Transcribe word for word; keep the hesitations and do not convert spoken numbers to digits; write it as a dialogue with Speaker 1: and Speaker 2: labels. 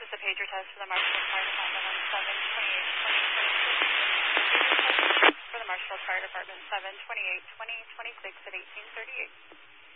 Speaker 1: is a pager test for the Marshfield Fire Department on seven twenty-eight twenty twenty-six. For the Marshfield Fire Department, seven twenty-eight twenty twenty-six at eighteen thirty-eight.